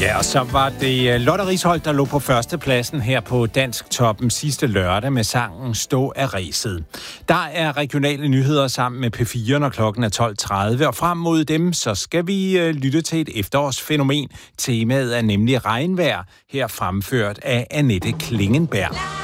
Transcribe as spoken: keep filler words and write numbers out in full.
Ja, og så var det Lotte Risholt, der lå på førstepladsen her på Dansk Toppen sidste lørdag med sangen Stå af ræset. Der er regionale nyheder sammen med P fire, når klokken er tolv tredive, og frem mod dem, så skal vi lytte til et efterårsfænomen. Temaet er nemlig regnvejr, her fremført af Annette Klingenberg.